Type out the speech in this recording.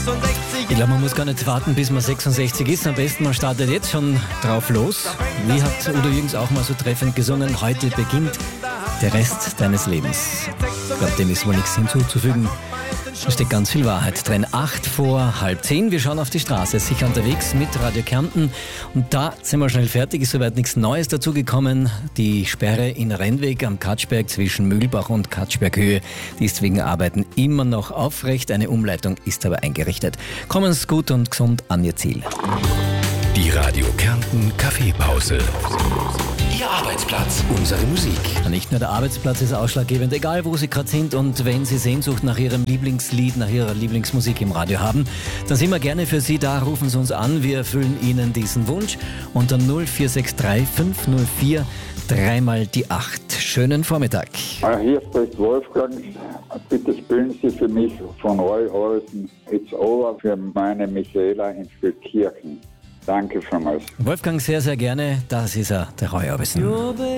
Ich glaube, man muss gar nicht warten, bis man 66 ist. Am besten, man startet jetzt schon drauf los. Wie hat Udo Jürgens auch mal so treffend gesungen? Heute beginnt der Rest deines Lebens. Ich glaube, dem ist wohl nichts hinzuzufügen. Da steckt ganz viel Wahrheit drin. 9:08. Wir schauen auf die Straße. Sicher unterwegs mit Radio Kärnten. Und da sind wir schnell fertig. Ist soweit nichts Neues dazugekommen. Die Sperre in Rennweg am Katschberg zwischen Mühlbach und Katschberghöhe, die ist wegen Arbeiten immer noch aufrecht. Eine Umleitung ist aber eingerichtet. Kommen Sie gut und gesund an Ihr Ziel. Die Radio Kärnten Kaffeepause. Ihr Arbeitsplatz, unsere Musik. Nicht nur der Arbeitsplatz ist ausschlaggebend, egal wo Sie gerade sind, und wenn Sie Sehnsucht nach Ihrem Lieblingslied, nach Ihrer Lieblingsmusik im Radio haben, dann sind wir gerne für Sie da. Rufen Sie uns an, wir erfüllen Ihnen diesen Wunsch unter 0463 504 3 die 8. Schönen Vormittag. Hier spricht Wolfgang. Bitte spielen Sie für mich von Roy Orbison It's Over für meine Michaela in Spielkirchen. Danke vielmals. Wolfgang, sehr, sehr gerne. Das ist er, der Roy Orbison.